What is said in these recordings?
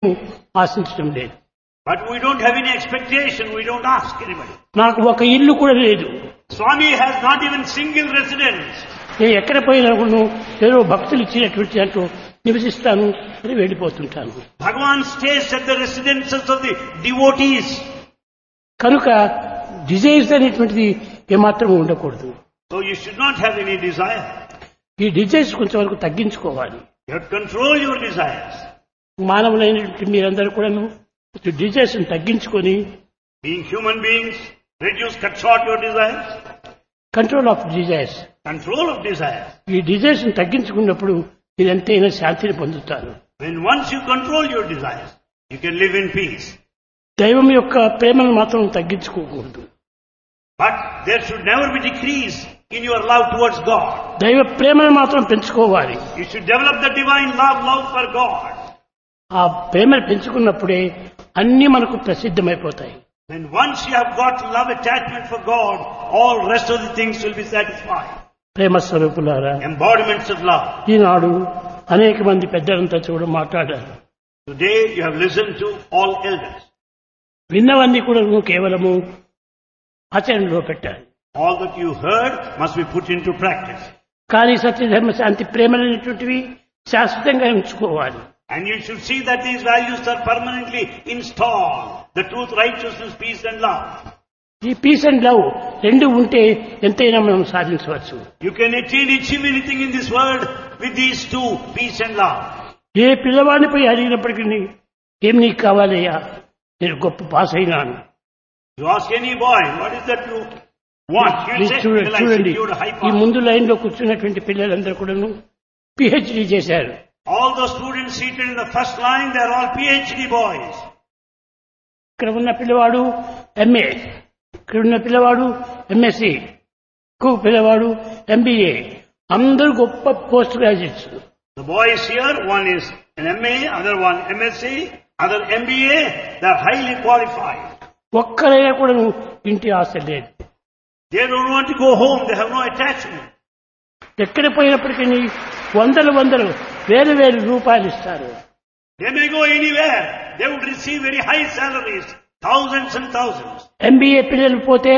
ఆశించడం లేదు. But we don't have any expectation, we don't ask anybody. నాకు ఒక ఇల్లు కూడా లేదు. Swami has not even single residence. నేను ఎక్కడ పోయినా కూడా ఏదో భక్తులు ఇచ్చినటువంటి దాంట్లో నివసిస్తాను అని వెళ్ళిపోతుంటాను. Bhagavan stays at the residences of the devotees. కనుక డిజైర్స్ అనేటువంటిది ఏమాత్రం ఉండకూడదు. So you should not have any desire. ఈ డిజైర్స్ కొంచెం వరకు తగ్గించుకోవాలి. You have to control your desires. మానవులైనటువంటి మీరందరూ కూడాను డిజైర్స్ తగ్గించుకొని Being human beings, reduce, cut short your desires. Control of desires, Control of desires. ఈ డిజైర్స్ తగ్గించుకున్నప్పుడు మీరు ఎంతైనా శాంతిని పొందుతారు. When once you control your desires, you can live in peace. దైవం యొక్క ప్రేమను మాత్రం తగ్గించుకోకూడదు. But there should never be decrease in your love towards God. దైవ ప్రేమను మాత్రం పెంచుకోవాలి. You should develop the divine love for God. ఆ ప్రేమను పెంచుకున్నప్పుడే అన్ని మనకు ప్రసిద్ధమైపోతాయి. When once you have got love attachment for God, all rest of the things will be satisfied. ప్రేమ స్వరూపులారా, Embodiments of love. ఈనాడు అనేక మంది పెద్దలంతా కూడా మాట్లాడారు. Today you have listened to all elders. విన్నవన్నీ కూడా కేవలము ఆచరణలో పెట్టాలి. All that you heard must be put into practice. కానీ సత్యధర్మ శాంతి ప్రేమలైనటువంటివి శాశ్వతంగా ఉంచుకోవాలి. And you should see that these values are permanently installed. The truth, righteousness, peace and love. ఈ piece and love రెండు ఉంటే ఎంతైనా మనం సాధించవచ్చు. You can achieve anything in this world with these two, peace and love. ఏ పిల్లవాడిని పోయి అడిగినప్పటికీ ఏం నీకు కావాలయ్యా, నేను గొప్ప పాస్ అయినాను. You ask any boy, what is that you want? He will say, "Well, I చూడండి, secured a high ఈ pass." ముందు లైన్ లో కూర్చున్నటువంటి పిల్లలందరూ కూడాను పిహెచ్డి చేశారు. All those students seated in the first line, they are all PhD boys. ఇక్కడ ఉన్న పిల్లవాడు ఎంఏ, ఇక్కడ ఉన్న పిల్లవాడు ఎంఎస్సి, ఇంకొక పిల్లవాడు ఎంబీఏ, అందరూ గొప్ప post graduates. The boys here, one is an MA, other one MSc, other MBA, they are highly qualified. ఒక్కరైనా కూడా ఇంటి ఆశ లేదు. They don't want to go home, they have no attachment. ఎక్కడ పోయినప్పటికీ వందలు వేలు రూపాయలు ఇస్తారు. They may go anywhere, they would receive very high salaries, thousands and thousands. MBA పిల్లలు పోతే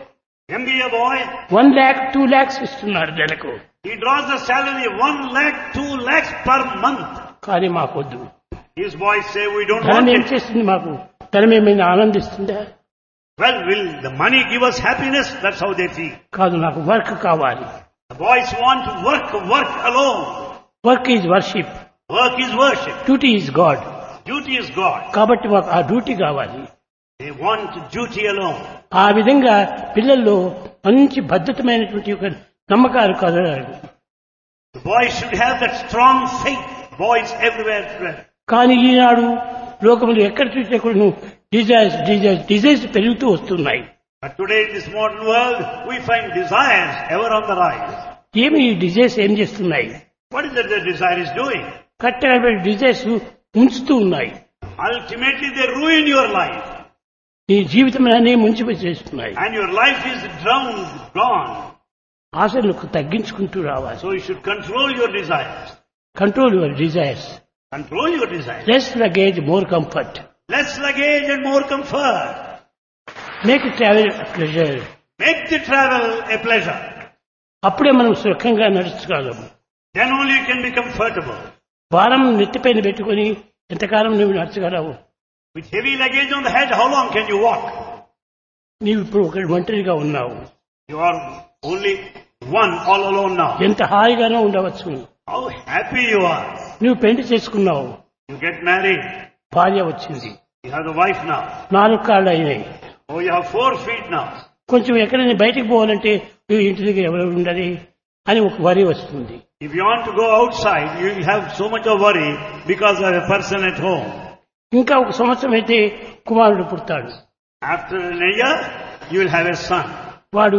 MBA boy, 1 lakh 2 lakhs ఇస్తున్నారు నెలకు. he draws the salary 1 lakh, 2 lakhs per month. కానీ మాకొద్దు. His boys say, we don't ధనం want ఏం it. చేస్తుంది? మాకు ధనం ఏమైనా ఆనందిస్తుందా? Well, will the money give us happiness? That's how they feel. కాదు, నాకు వర్క్ కావాలి. The boys want to work alone. Work is worship, Work is worship. Duty is God. Duty is God. కాబట్టి మాకు ఆ డ్యూటీ కావాలి. They want duty alone. ఆ విధంగా పిల్లల్లో మంచి భద్రతమైనటువంటి ఒక నమ్మకాలు కలగాలి. The boys should have that strong faith. Boys everywhere spread. కానీ ఈనాడు లోకములు ఎక్కడ చూసినా కూడా డిజైర్స్ పెరుగుతూ వస్తున్నాయి. But today in this modern world, we find desires ever on the rise. ఏమి ఈ డిజైర్స్ ఏం చేస్తున్నాయి? What is it the desire is doing? కరెక్ట్గా డిజైర్స్ ఉంచుతూ ఉన్నాయి. Ultimately they ruin your life. నీ జీవితం అనే ముంచిపోయి And your life is drowned, gone. ఆశలకు తగ్గించుకుంటూ రావాలి. So you should control your desires. Control your desires. Control your desires. Less luggage more comfort. Less luggage and more comfort. Make travel pleasure. Make the travel a pleasure. అప్పుడే మనం సుఖంగా నడుచుకోగలము. Then only you can be comfortable. భారం నెత్తిపైన పెట్టుకుని ఎంతకాలం నువ్వు నడచగలవు? With heavy luggage on the head, how long can you walk? నీవు ఇప్పుడు ఒక ఒంటరిగా ఉన్నావు. You are only one, all alone now. ఎంత హాయిగానో ఉండవచ్చు. How happy you are. నువ్వు పెళ్లి చేసుకున్నావు, You get married. భార్య వచ్చింది, You have the wife now. 4 కాళ్ళు అయినాయి. Oh, you have 4 feet now. కొంచెం ఎక్కడైనా బయటికి పోవాలంటే నువ్వు ఇంటి దగ్గర ఎవరు ఉండాలి అని ఒక వరి వస్తుంది. If you want to go outside, you will have so much of worry because of a person at home. ఇంకా ఒక సంవత్సరం అయితే కుమారుడు పుడతాడు. After a year, you will have a son. వాడు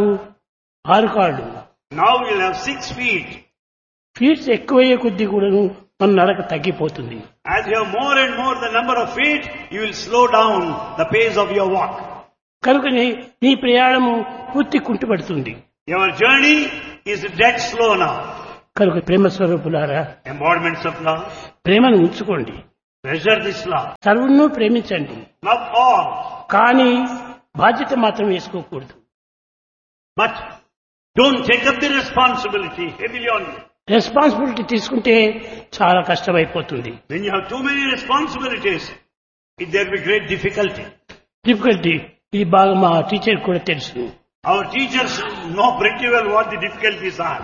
6 కాళ్ళు. Now you will have 6 feet. Feets ఎక్కువయ్యే కొద్దీ కూడాను మన నడక తగ్గిపోతుంది. As you have more and more the number of feet, you will slow down the pace of your walk. కనుకనే నీ ప్రయాణము పూర్తి కుంటుపడుతుంది. Your journey is dead slow now. కనుక ప్రేమ స్వరూపులారా, Embodiments of love. ప్రేమను ఉంచుకోండి. Treasure this love. సర్వును ప్రేమించండి, Love all. కానీ బాధ్యత మాత్రం వేసుకోకూడదు. But don't take up the responsibility heavily on you. Responsibility తీసుకుంటే చాలా కష్టమైపోతుంది. When you have too many responsibilities, there will be great difficulty. Difficulty ఇది బాగా మా టీచర్ కూడా తెలుసు. Our teachers know pretty well what the difficulties are.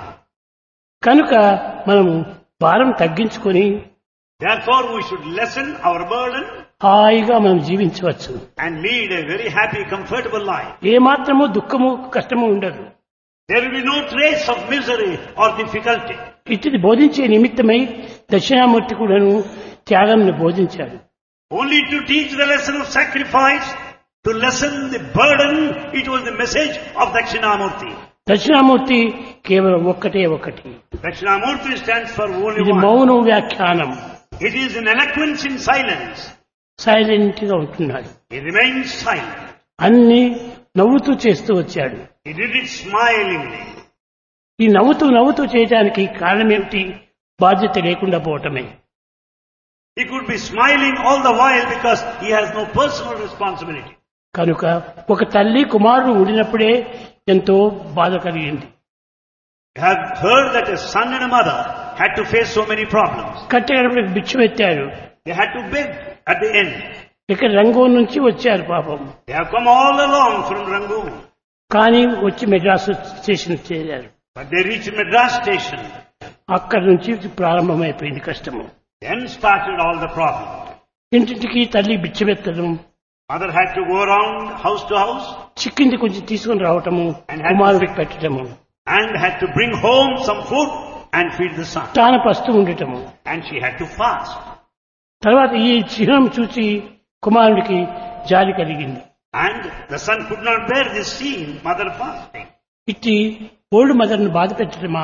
కనుక మనము భారం తగ్గించుకొని Therefore, we should lessen our burden హాయిగా మనం జీవించవచ్చు. and lead a very happy, comfortable life. ఏ మాత్రము దుఃఖము కష్టము ఉండదు. There will be no trace of misery or difficulty. ఇటుది బోధించే నిమిత్తమై దక్షిణామూర్తి కూడాను త్యాగంను బోధించాడు. Only to teach the lesson of sacrifice, to lessen the burden, it was the message of Dakshinamurti. Dakshinamurthy కేవలం ఒక్కటే ఒకటి. Dakshinamurti stands for only ఇది one. మౌనం వ్యాఖ్యానం. It is an eloquence in silence. Silent గా ఉంటున్నాడు. He remains silent. అన్ని నవ్వుతూ చేస్తూ వచ్చాడు. He did it smilingly. ఈ నవ్వుతూ చేయడానికి కారణం ఏమిటి? బాధ్యత లేకుండా పోవటమే. He could be smiling all the while because he has no personal responsibility. కనుక ఒక తల్లి కుమారుడు ఉండినప్పుడే ఎంతో బాధ కలిగింది. You have heard that a son and a mother had to face so many problems. కట్టెగడపడికి బిచ్చం ఎత్తారు. They had to beg at the end. ఇక్కడ రంగూన్ నుంచి వచ్చారు పాపం. They have come all along from Rangoon. కానీ వచ్చి మెడ్రాస్ స్టేషన్ చేరారు. But they reached Madras station. అక్కడి నుంచి ప్రారంభమైపోయింది కష్టము. Then started all the problems. ఇంటింటికి తల్లి బిచ్చమెత్తడం, Mother had to go around house to house చిక్కింది కొంచెం తీసుకుని రావటము, కుమారుడికి పెట్టడము, and had to bring home some food and feed the son. తాను పస్తూ ఉండటము. And she had to fast. తర్వాత ఈ చిహ్నం చూసి కుమారుడికి జాలి కలిగింది. And the son could not bear this scene, mother fasting. ఇట్టి ఓల్డ్ మదర్ ను బాధ పెట్టడమా?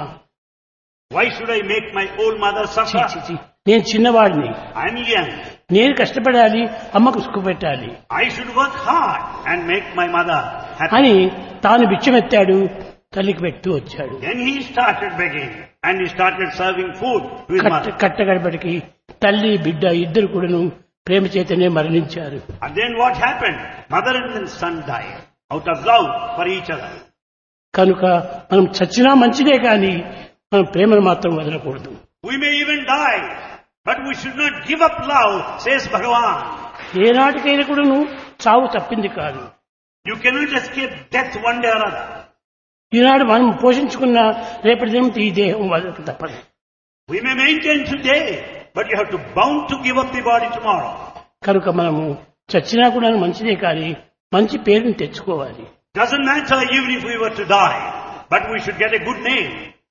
Why should I make my old mother ఛీ, suffer? ఛీ, ఛీ. నేను చిన్నవాడిని, I am young. నేను కష్టపడాలి, అమ్మకు సుఖ పెట్టాలి I should work hard and make my mother happy. అని తాను బిచ్చమెత్తాడు, తల్లికి పెడుతూ వచ్చాడు. Then he started begging and he started serving food to his mother. కట్టగడపడికి తల్లి బిడ్డ ఇద్దరు కూడాను ప్రేమ చేతనే మరణించారు. And then what happened? Mother and then son died out of love for each other. కనుక మనం చచ్చినా మంచిదే కానీ మనం ప్రేమను మాత్రం వదలకూడదు. We may even die, but we should not give up love, says Bhagavan. ఏనాటికైనా కూడాను చావు తప్పింది కాదు. You cannot escape death one day or other. ఈనాడు మనం పోషించుకున్న రేపటి దినం ఈ దేహం వదలక తప్పదు. We may maintain today, but you have to bound to give up the body tomorrow. కనుక మనము చచ్చినా కూడా మంచిదే కానీ మంచి పేరుని తెచ్చుకోవాలి. Doesn't matter even if we were to die, but we should get a good name.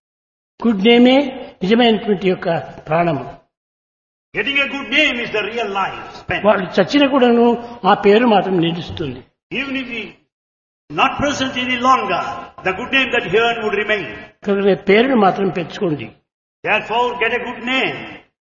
Good నేమే నిజమైనటువంటి యొక్క ప్రాణము. Getting a good name is the real life spent. వాళ్ళు చచ్చినా కూడాను ఆ పేరు మాత్రం నిలుస్తుంది. Even if we not present any longer, the good name that he earned would remain. కనుక రేపు పేరును మాత్రం పెంచుకోండి. Therefore, get a good name.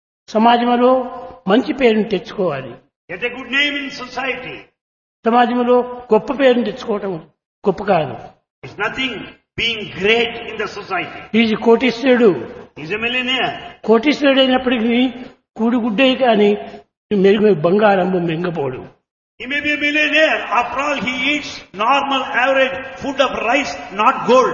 సమాజంలో మంచి పేరుని తెచ్చుకోవాలి. Get a good name in society. సమాజంలో గొప్ప పేరుని తెచ్చుకోవటం గొప్ప కాదు. It's nothing being great in the society. Is కోటీశ్వరుడు. He's a millionaire. కోటీశ్వరుడు అయినప్పటికీ కూడుగుడ్డే కానీ మెరుగు బంగారం మింగపోడు. He may be a millionaire. After all, he eats normal, average food of rice, not gold.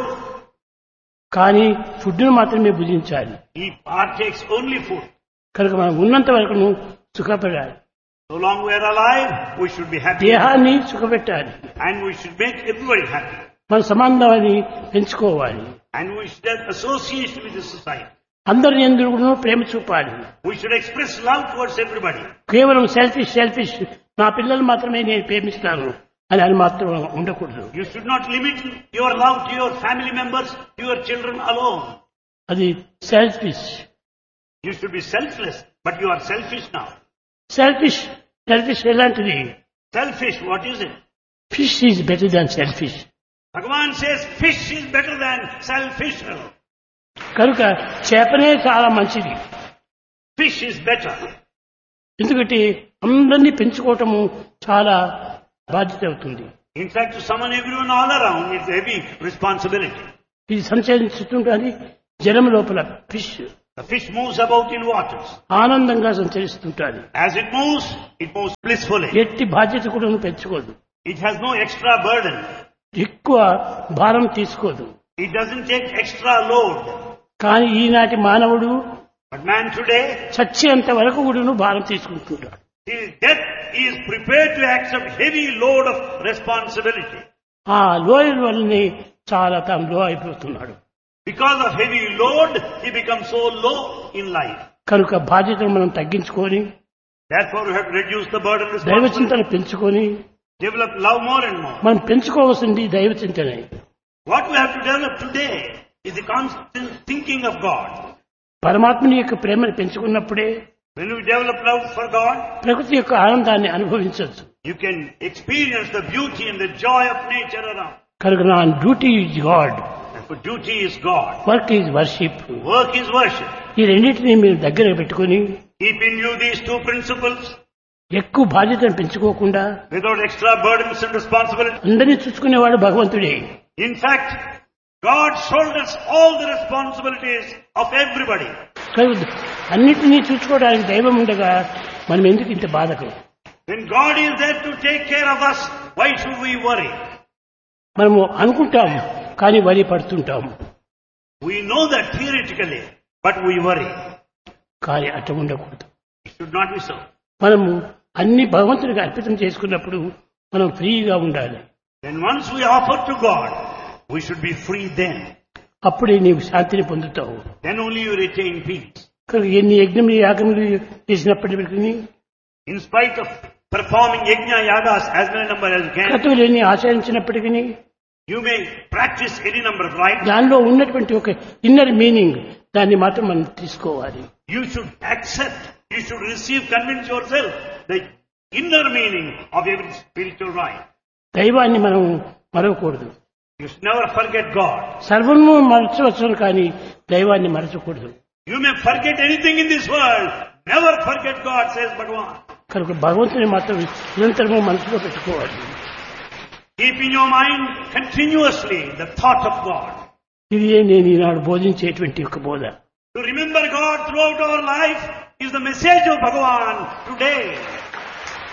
కానీ ఫుడ్ను మాత్రమే భుజించాలి. He partakes only food. కనుక మనం ఉన్నంత వరకు సుఖపడాలి. So long we are alive, we should be happy. దేహాన్ని సుఖపెట్టాలి. And we should make everybody happy. మన సంబంధాన్ని పెంచుకోవాలి. And we should have association with the society. అందరి యందు కూడా ప్రేమ చూపాలి. We should express love towards everybody. కేవలం సెల్ఫిష్ నా పిల్లలు మాత్రమే నేను ప్రేమిస్తాను అని మాత్రం ఉండకూడదు. You should not limit your love to your family members, to your children alone. అది selfish. You should be selfless, but you are selfish now. Selfish ఎలాంటిది? Selfish, what is it? Fish is better than selfish. Bhagavan says fish is better than selfish. కనుక చేపనే చాలా మంచిది. Fish is better. ఎందుకంటే అందరినీ పెంచుకోవటము చాలా బాధ్యత అవుతుంది. In fact, to summon everyone all around, it's a heavy responsibility. ఇది సంచరిస్తుంటుంది జలం లోపల fish The fish moves about in waters. ఆనందంగా సంచరిస్తుంటాడు. As it moves blissfully. ఎట్టి బాధ్యత కూడా పెంచుకోదు. It has no extra burden. ఎక్కువ భారం తీసుకోదు. It doesn't take extra load. కానీ ఈనాటి మానవుడు But man today, చచ్చేంత వరకు కూడా భారం తీసుకుంటున్నాడు. till death he is prepared to accept heavy load of responsibility. ఆ లోయల వల్లనే చాలా తాను లో అయిపోతున్నాడు. Because of heavy load, he becomes so low in life. కనుక బాధ్యతను మనం తగ్గించుకొని Therefore, we have to reduce the burden of దైవ responsibility. చింతన పెంచుకొని Develop love more and more. మనం పెంచుకోవాల్సింది దైవ చింతనే. What we have to develop today is the constant thinking of God. పరమాత్మని యొక్క ప్రేమను పెంచుకున్నప్పుడే When we develop love for God, ప్రకృతి యొక్క ఆనందాన్ని అనుభవించవచ్చు. you can experience the beauty and the joy of nature around. కనుక నా duty is God, Therefore, duty is God. Work is worship. Work is worship. ఈ రెండింటినీ మీరు దగ్గర పెట్టుకుని Keep in view these two principles ఎక్కువ బాధ్యతను పెంచుకోకుండా without extra burdens and responsibility. అందరినీ చూసుకునేవాడు భగవంతుడే. In fact, God shoulders all the responsibilities of everybody. కనుక అన్నిటినీ చూసుకోవడానికి దైవం ఉండగా మనం ఎందుకు ఇంత బాధకు? When God is there to take care of us, why should we worry? మనము అనుకుంటాం కానీ వరి పడుతుంటాము. We know that theoretically, but we worry. కానీ అట్ట ఉండకూడదు. It should not be so. మనము అన్ని భగవంతుడికి అర్పితం చేసుకున్నప్పుడు మనం ఫ్రీగా ఉండాలి. Then once we offer to God, we should be free then. అప్పుడే నీవు శాంతిని పొందుతావు. Then only you retain peace. కనుక ఎన్ని యజ్ఞములు యాగములు చేసినప్పటికీ In spite of performing yajna yagas as many number as you can, క్రతువులు ఎన్ని ఆచరించినప్పటికీ you may practice any number of rites. దానిలో ఉన్నటువంటి ఒక ఇన్నర్ మీనింగ్ దాన్ని మాత్రం మనం తీసుకోవాలి. You should accept, you should receive, convince yourself the inner meaning of every spiritual rite. దైవాన్ని మనం మరవకూడదు. You should never forget God. సర్వము మరచవచ్చును కానీ దైవాన్ని మరచకూడదు. You may forget anything in this world, never forget God, says Bhagavan. కనుక భగవంతుని మాత్రం నిరంతరము మనసులో పెట్టుకోవాలి. Keep in your mind continuously the thought of God. ఇదే నేను ఈనాడు బోధించేటువంటి ఒక బోధ. To remember God throughout our life is the message of Bhagavan today.